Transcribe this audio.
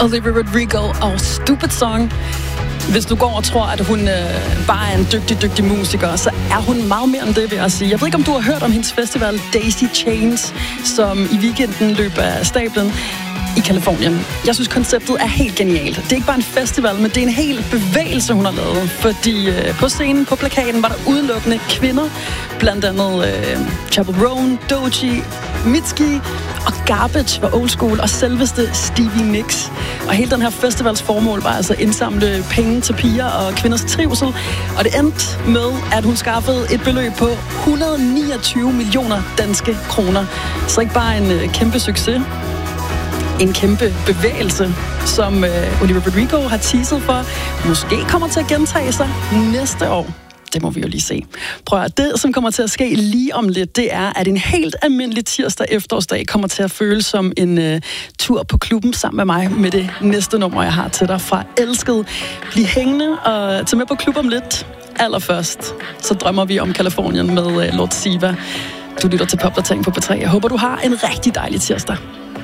Olivia Rodrigo og Stupid Song. Hvis du går og tror, at hun bare er en dygtig musiker, så er hun meget mere end det, vil jeg sige. Jeg ved ikke, om du har hørt om hendes festival Daisy Chains, som i weekenden løber af stablen i Californien. Jeg synes, konceptet er helt genialt. Det er ikke bare en festival, men det er en hel bevægelse, hun har lavet. Fordi på scenen, på plakaten, var der udelukkende kvinder. Blandt andet Chappell Roan, Doechii, Mitski og Garbage var old school, og selveste Stevie Nicks. Og hele den her festivals formål var altså at indsamle penge til piger og kvinders trivsel. Og det endte med, at hun skaffede et beløb på 129 millioner danske kroner. Så ikke bare en kæmpe succes, en kæmpe bevægelse, som Olivia Rodrigo har teaset for, måske kommer til at gentage sig næste år. Det må vi jo lige se. Prøv at det, som kommer til at ske lige om lidt, det er, at en helt almindelig tirsdag efterårsdag kommer til at føles som en tur på klubben sammen med mig med det næste nummer, jeg har til dig fra Elsket. Bliv hængende og tag med på klub om lidt. Allerførst, så drømmer vi om Californien med Lord Siva. Du lytter til Popdatering på P3. Jeg håber, du har en rigtig dejlig tirsdag.